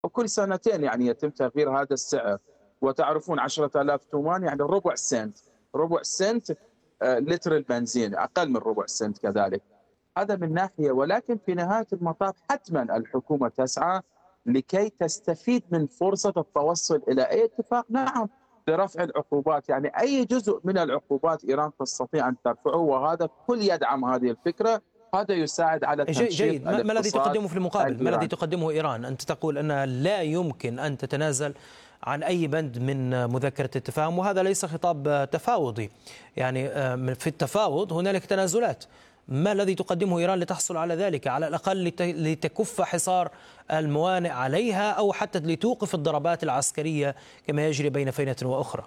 وكل سنتين يعني يتم تغيير هذا السعر. وتعرفون 10,000 تومان يعني ربع سنت، ربع سنت لتر البنزين، أقل من ربع سنت كذلك. هذا من ناحية، ولكن في نهاية المطاف حتما الحكومة تسعى لكي تستفيد من فرصة التوصل إلى أي اتفاق، نعم، برفع العقوبات. يعني أي جزء من العقوبات إيران تستطيع أن ترفعه، وهذا كل يدعم هذه الفكرة. هذا يساعد على تنشيط جيد. ما الذي الاقتصاد تقدمه في المقابل؟ ما الذي الإيراني. تقدمه إيران؟ أنت تقول أنها لا يمكن أن تتنازل عن أي بند من مذكرة التفاهم، وهذا ليس خطاب تفاوضي. يعني في التفاوض هنالك تنازلات. ما الذي تقدمه إيران لتحصل على ذلك، على الأقل لتكف حصار الموانئ عليها، أو حتى لتوقف الضربات العسكرية كما يجري بين فينة وأخرى؟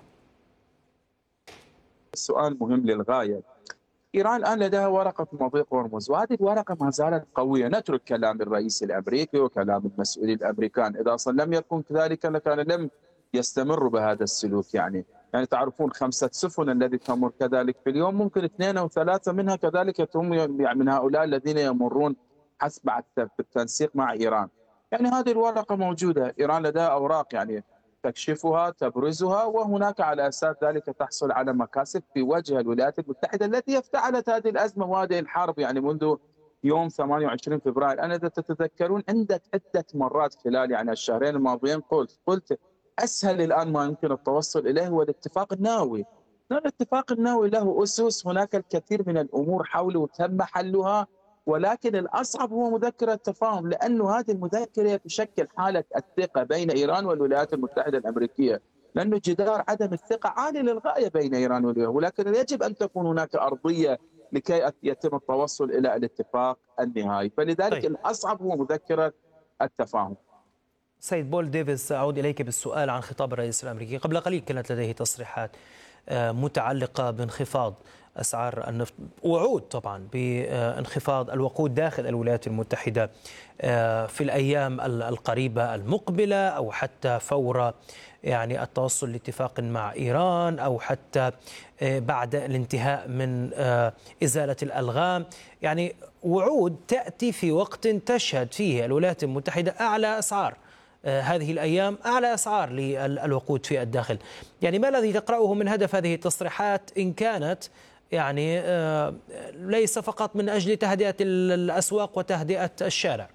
السؤال مهم للغاية. إيران الآن لديها ورقة مضيق هرمز، وهذه الورقة ما زالت قوية. نترك كلام الرئيس الأمريكي وكلام المسؤولين الأمريكان، إذا أصلا لم يكن كذلك لكان لم يستمروا بهذا السلوك. يعني تعرفون 5 سفن الذي تمر كذلك في اليوم، ممكن 2 أو 3 منها كذلك يعني من هؤلاء الذين يمرون حسب التنسيق مع إيران. يعني هذه الورقة موجودة، إيران لديها أوراق يعني تكشفها تبرزها، وهناك على أساس ذلك تحصل على مكاسب في وجه الولايات المتحدة التي افتعلت هذه الأزمة وهذه الحرب يعني منذ يوم 28 فبراير. أنا إذا تتذكرون عدة مرات خلال يعني الشهرين الماضيين قلت أسهل الآن ما يمكن التوصل إليه هو الاتفاق النووي. الاتفاق النووي له أسس، هناك الكثير من الأمور حوله تم حلها، ولكن الأصعب هو مذكرة التفاهم، لأن هذه المذكرة تشكل حالة الثقة بين إيران والولايات المتحدة الأمريكية، لأنه جدار عدم الثقة عالي للغاية بين إيران والولايات، ولكن يجب أن تكون هناك أرضية لكي يتم التوصل إلى الاتفاق النهائي. فلذلك طيب الأصعب هو مذكرة التفاهم. سيد بول ديفيس، أعود إليك بالسؤال عن خطاب الرئيس الأمريكي. قبل قليل كانت لديه تصريحات متعلقة بانخفاض أسعار النفط، وعود طبعا بانخفاض الوقود داخل الولايات المتحدة في الأيام القريبة المقبلة، أو حتى فور يعني التوصل لاتفاق مع إيران، أو حتى بعد الانتهاء من إزالة الألغام. يعني وعود تأتي في وقت تشهد فيه الولايات المتحدة أعلى أسعار هذه الأيام، أعلى أسعار للوقود في الداخل. يعني ما الذي تقرأه من هدف هذه التصريحات، إن كانت يعني ليس فقط من أجل تهدئة الأسواق وتهدئة الشارع؟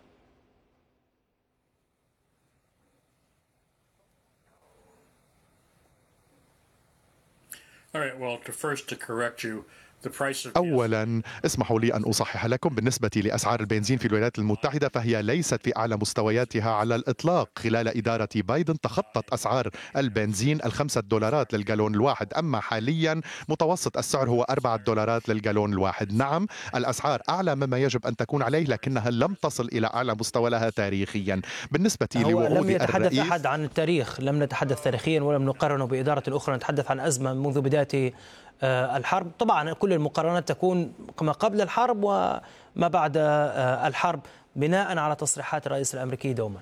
أولا اسمحوا لي أن أصحح لكم بالنسبة لأسعار البنزين في الولايات المتحدة، فهي ليست في أعلى مستوياتها على الإطلاق. خلال إدارة بايدن تخطت أسعار البنزين $5 للجالون الواحد، أما حاليا متوسط السعر هو $4 للجالون الواحد. نعم، الأسعار أعلى مما يجب أن تكون عليه، لكنها لم تصل إلى أعلى مستوى لها تاريخيا. بالنسبة لوعود لم يتحدث الرئيس، أحد عن التاريخ، لم نتحدث تاريخيا ولم نقارنه بإدارة أخرى، نتحدث عن أزمة منذ بداية الحرب. طبعا كل المقارنات تكون ما قبل الحرب وما بعد الحرب، بناء على تصريحات الرئيس الأمريكي دوما.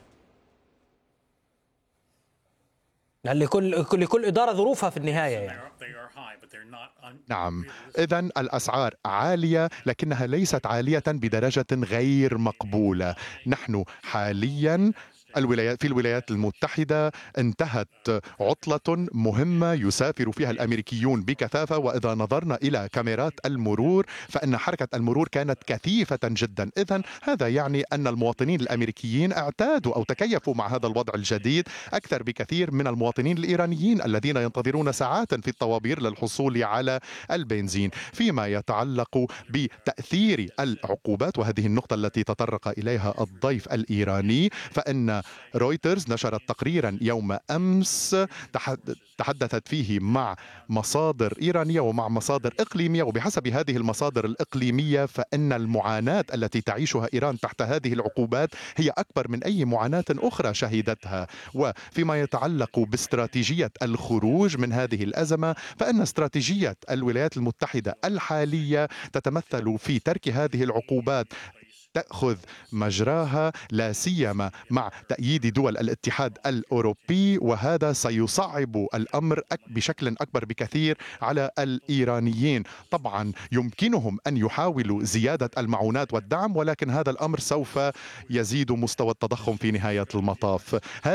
يعني لكل إدارة ظروفها في النهاية يعني. نعم، إذن الأسعار عالية، لكنها ليست عالية بدرجة غير مقبولة. نحن حاليا في الولايات المتحدة انتهت عطلة مهمة يسافر فيها الأمريكيون بكثافة، وإذا نظرنا إلى كاميرات المرور فإن حركة المرور كانت كثيفة جدا. إذن هذا يعني أن المواطنين الأمريكيين اعتادوا أو تكيفوا مع هذا الوضع الجديد أكثر بكثير من المواطنين الإيرانيين الذين ينتظرون ساعات في الطوابير للحصول على البنزين. فيما يتعلق بتأثير العقوبات، وهذه النقطة التي تطرق إليها الضيف الإيراني، فإن رويترز نشرت تقريرا يوم أمس تحدثت فيه مع مصادر إيرانية ومع مصادر إقليمية، وبحسب هذه المصادر الإقليمية فإن المعاناة التي تعيشها إيران تحت هذه العقوبات هي أكبر من أي معاناة أخرى شهدتها. وفيما يتعلق باستراتيجية الخروج من هذه الأزمة، فإن استراتيجية الولايات المتحدة الحالية تتمثل في ترك هذه العقوبات تأخذ مجراها، لا سيما مع تأييد دول الاتحاد الأوروبي، وهذا سيصعب الأمر بشكل أكبر بكثير على الإيرانيين. طبعا يمكنهم أن يحاولوا زيادة المعونات والدعم، ولكن هذا الأمر سوف يزيد مستوى التضخم في نهاية المطاف.